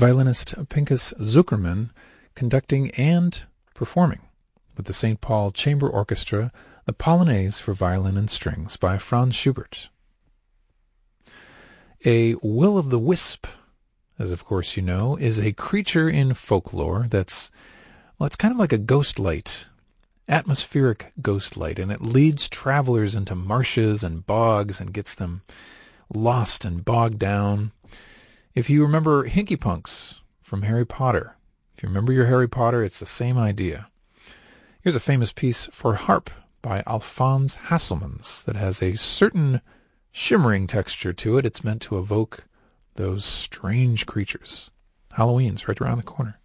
violinist Pinchas Zukerman conducting and performing with the St. Paul Chamber Orchestra the Polonaise for Violin and Strings by Franz Schubert. A will-o'-the-wisp, as of course you know, is a creature in folklore that's, well, it's kind of like a ghost light, atmospheric ghost light, and it leads travelers into marshes and bogs and gets them lost and bogged down. If you remember Hinky Punks from Harry Potter, if you remember your Harry Potter, it's the same idea. Here's a famous piece for harp by Alphonse Hasselmans that has a certain shimmering texture to it. It's meant to evoke those strange creatures. Halloween's right around the corner.